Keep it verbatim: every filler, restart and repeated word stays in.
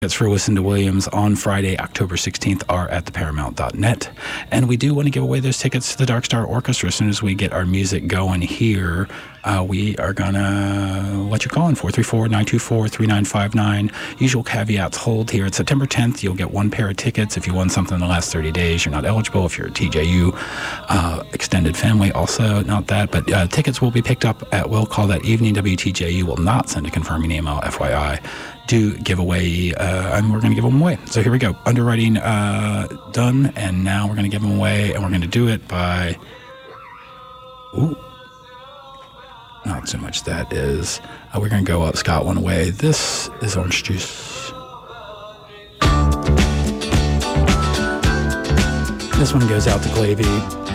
Tickets for Listen to Williams on Friday, October sixteenth are at the paramount dot net. And we do want to give away those tickets to the Dark Star Orchestra. As soon as we get our music going here, uh, we are going to let you call in four three four, nine two four, three nine five nine. Usual caveats hold here. It's September tenth. You'll get one pair of tickets. If you won something in the last thirty days, you're not eligible. If you're a T J U uh, extended family, also not that. But uh, tickets will be picked up at will call that evening. W T J U will not send a confirming email, F Y I. Do give away, uh, and we're going to give them away. So here we go. Underwriting uh, done, and now we're going to give them away, and we're going to do it by, ooh, not so much that is. Uh, we're going to go up Scott one way. This is orange juice. This one goes out to Glavy.